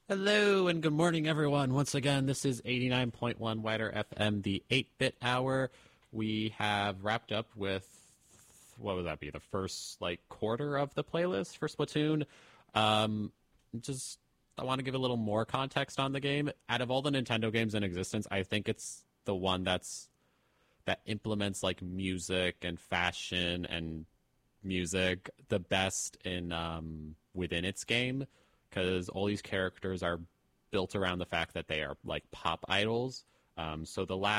Hello and good morning, everyone. Once again, this is 89.1 Wider FM, the 8-bit hour. We have wrapped up with, what would that be, the first, quarter of the playlist for Splatoon. Just, I want to give a little more context on the game. Out of all the Nintendo games in existence, I think it's the one that implements, music and fashion and music the best in within its game, because all these characters are built around the fact that they are pop idols. So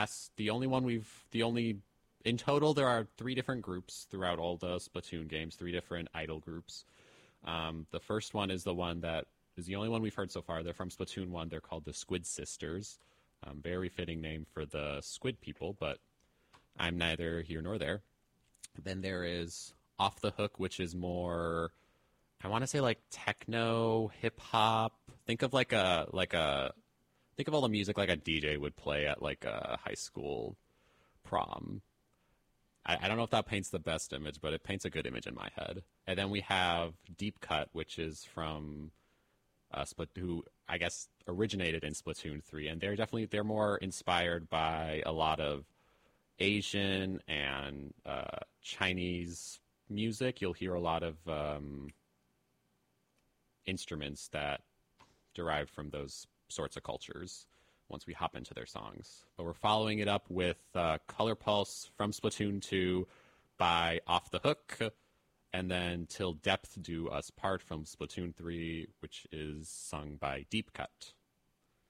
in total there are three different groups throughout all the Splatoon games, three different idol groups. The first one is the one that is the only one we've heard so far. They're from Splatoon 1. They're called the Squid Sisters. Very fitting name for the squid people, but I'm neither here nor there. Then there is Off the Hook, which is more, I want to say techno, hip hop. Think of think of all the music like a DJ would play at a high school prom. I don't know if that paints the best image, but it paints a good image in my head. And then we have Deep Cut, which is from who I guess originated in Splatoon 3, and they're more inspired by a lot of Asian and Chinese music. You'll hear a lot of instruments that derive from those sorts of cultures once we hop into their songs. But we're following it up with Color Pulse from Splatoon 2 by Off the Hook, and then Till Depth Do Us Part from Splatoon 3, which is sung by Deep Cut.